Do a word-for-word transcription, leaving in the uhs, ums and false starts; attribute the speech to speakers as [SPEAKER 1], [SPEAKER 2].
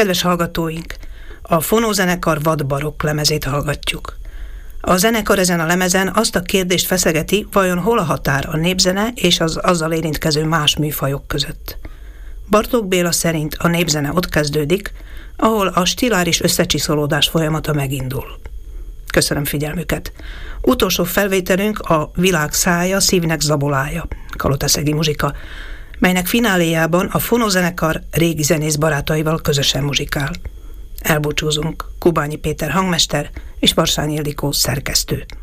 [SPEAKER 1] Kedves hallgatóink, a Fonózenekar Vad barokk lemezét hallgatjuk. A zenekar ezen a lemezen azt a kérdést feszegeti, vajon hol a határ a népzene és az azzal érintkező más műfajok között. Bartók Béla szerint a népzene ott kezdődik, ahol a stiláris összecsiszolódás folyamata megindul. Köszönöm figyelmüket! Utolsó felvételünk a Világ szája, szívnek zabolája, kalotaszegi muzsika, melynek fináléjában a Fonózenekar régi zenész barátaival közösen muzsikál. Elbúcsúzunk, Kubányi Péter hangmester és Barsányi Ildikó szerkesztő.